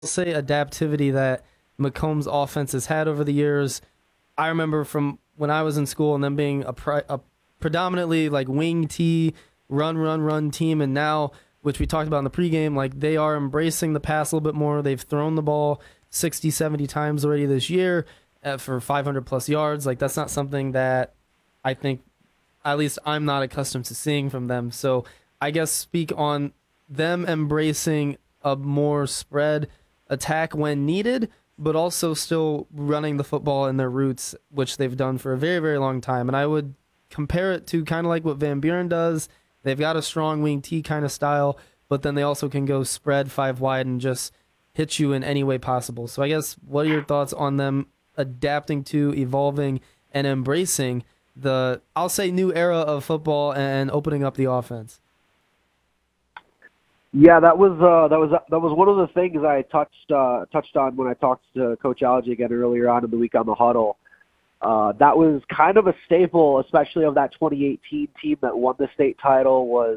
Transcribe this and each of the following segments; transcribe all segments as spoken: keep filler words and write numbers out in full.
say adaptivity that Macomb's offense has had over the years. I remember from when I was in school and them being a, pri- a predominantly like wing T, run, run, run team, and now, which we talked about in the pregame, like they are embracing the pass a little bit more. They've thrown the ball sixty, seventy times already this year uh, for five hundred plus yards. Like that's not something that I think, at least I'm not accustomed to seeing from them. So I guess speak on them embracing a more spread attack when needed, but also still running the football in their roots, which they've done for a very, very long time. And I would compare it to kind of like what Van Buren does. They've got a strong wing T kind of style, but then they also can go spread five wide and just hit you in any way possible. So I guess what are your thoughts on them adapting to, evolving, and embracing the, I'll say, new era of football and opening up the offense? Yeah, that was uh, that was that was one of the things I touched uh, touched on when I talked to Coach Algie again earlier on in the week on the huddle. Uh, that was kind of a staple, especially of that twenty eighteen team that won the state title. Was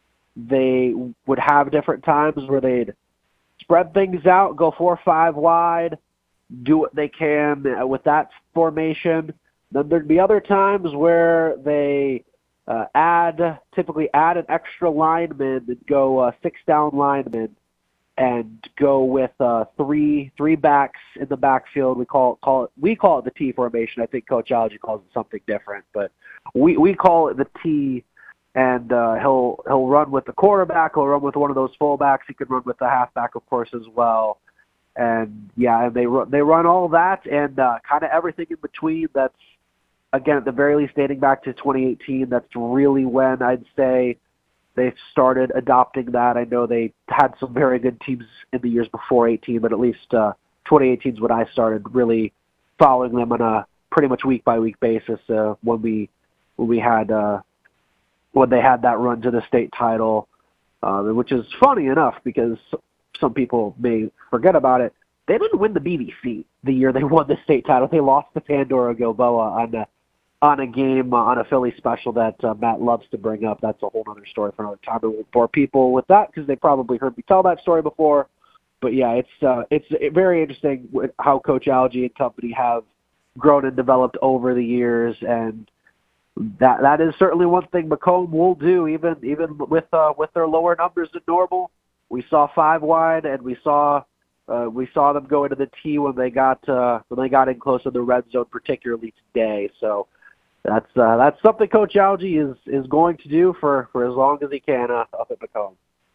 they would have different times where they'd spread things out, go four or five wide, do what they can with that formation. Then there'd be other times where they uh, add, typically add an extra lineman and go uh, six down lineman and go with uh, three three backs in the backfield. We call it, call it we call it the T formation. I think Coach Algie calls it something different, but we we call it the T. And uh, he'll he'll run with the quarterback. He'll run with one of those fullbacks. He can run with the halfback, of course, as well. And yeah, and they run they run all that and uh, kind of everything in between. That's again at the very least dating back to twenty eighteen. That's really when I'd say they started adopting that. I know they had some very good teams in the years before eighteen, but at least uh, twenty eighteen is when I started really following them on a pretty much week by week basis. Uh, when we when we had. Uh, when they had that run to the state title, uh, which is funny enough because some people may forget about it. They didn't win the B B C the year they won the state title. They lost to Pandora Gilboa on a, on a game, uh, on a Philly special that uh, Matt loves to bring up. That's a whole other story for another time. I won't bore people with that because they probably heard me tell that story before. But yeah, it's uh, it's very interesting how Coach Algie and company have grown and developed over the years, and That that is certainly one thing Macomb will do, even even with uh, with their lower numbers than normal. We saw five wide, and we saw uh, we saw them go into the T when they got uh, when they got in close to the red zone, particularly today. So that's uh, that's something Coach Algie is is going to do for, for as long as he can uh, up at Macomb.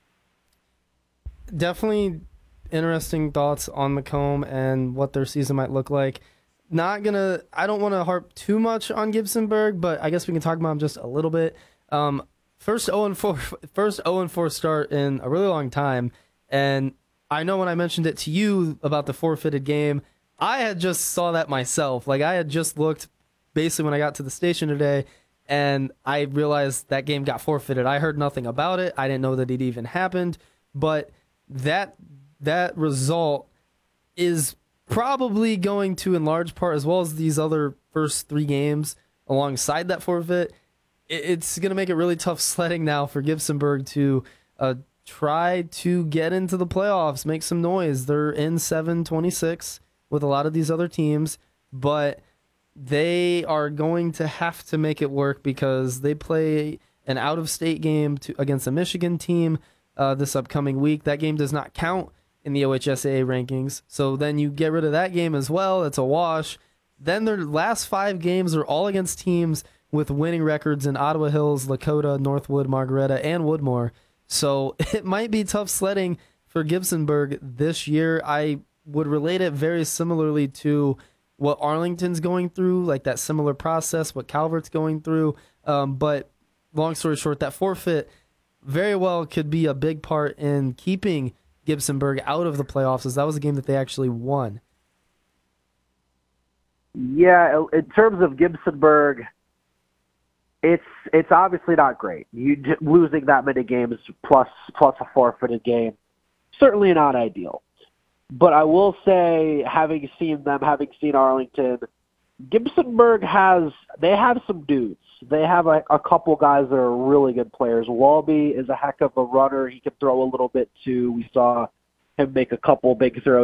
Definitely interesting thoughts on Macomb and what their season might look like. Not gonna. I don't want to harp too much on Gibsonburg, but I guess we can talk about him just a little bit. Um, first zero and four, first zero and four start in a really long time, and I know when I mentioned it to you about the forfeited game, I had just saw that myself. Like I had just looked basically when I got to the station today, and I realized that game got forfeited. I heard nothing about it. I didn't know that it even happened, but that that result is probably going to, in large part, as well as these other first three games alongside that forfeit, it's going to make it really tough sledding now for Gibsonburg to uh, try to get into the playoffs, make some noise. They're in seven twenty-six with a lot of these other teams, but they are going to have to make it work because they play an out-of-state game to, against a Michigan team uh, this upcoming week. That game does not count in the O H S A A rankings. So then you get rid of that game as well. It's a wash. Then their last five games are all against teams with winning records in Ottawa Hills, Lakota, Northwood, Margaretta, and Woodmore. So it might be tough sledding for Gibsonburg this year. I would relate it very similarly to what Arlington's going through, like that similar process, what Calvert's going through. Um, but long story short, that forfeit very well could be a big part in keeping Gibsonburg out of the playoffs, as that was a game that they actually won. Yeah, in terms of Gibsonburg, it's it's obviously not great. You losing that many games plus plus a forfeited game, certainly not ideal. But I will say, having seen them, having seen Arlington, Gibsonburg has they have some dudes. They have a, a couple guys that are really good players. Walby is a heck of a runner. He can throw a little bit too. We saw him make a couple big throws